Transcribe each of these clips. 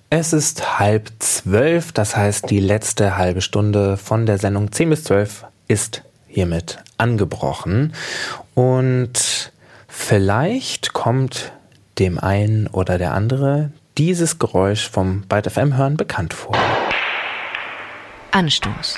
Es ist 11:30, das heißt, die letzte halbe Stunde von der Sendung 10 bis 12 ist hiermit angebrochen. Und vielleicht kommt dem einen oder der andere dieses Geräusch vom Byte FM hören bekannt vor. Anstoß.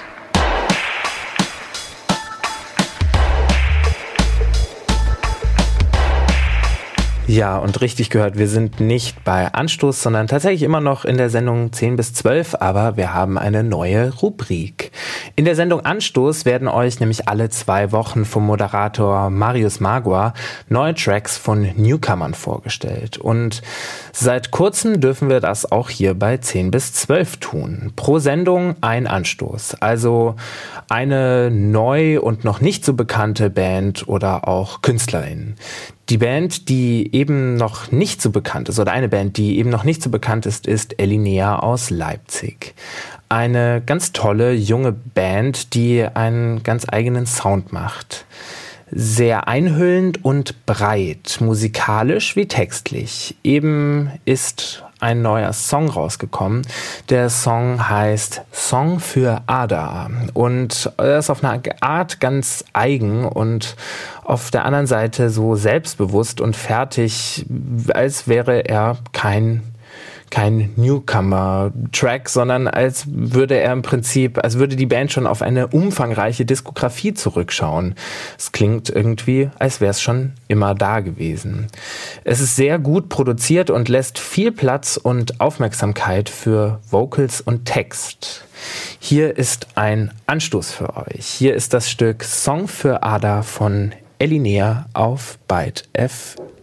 Ja, und richtig gehört, wir sind nicht bei Anstoß, sondern tatsächlich immer noch in der Sendung 10 bis 12, aber wir haben eine neue Rubrik. In der Sendung Anstoß werden euch nämlich alle 2 Wochen vom Moderator Marius Magua neue Tracks von Newcomern vorgestellt. Und seit kurzem dürfen wir das auch hier bei 10 bis 12 tun. Pro Sendung ein Anstoß, also eine neu und noch nicht so bekannte Band oder auch Künstlerin. Die Band, die eben noch nicht so bekannt ist, oder eine Band, die eben noch nicht so bekannt ist, ist Elinea aus Leipzig. Eine ganz tolle, junge Band, die einen ganz eigenen Sound macht. Sehr einhüllend und breit, musikalisch wie textlich. Eben ist ein neuer Song rausgekommen. Der Song heißt Song für Ada und er ist auf eine Art ganz eigen und auf der anderen Seite so selbstbewusst und fertig, als wäre er kein Newcomer-Track, sondern als würde die Band schon auf eine umfangreiche Diskografie zurückschauen. Es klingt irgendwie, als wäre es schon immer da gewesen. Es ist sehr gut produziert und lässt viel Platz und Aufmerksamkeit für Vocals und Text. Hier ist ein Anstoß für euch. Hier ist das Stück Song für Ada von Elinea auf Byte FM.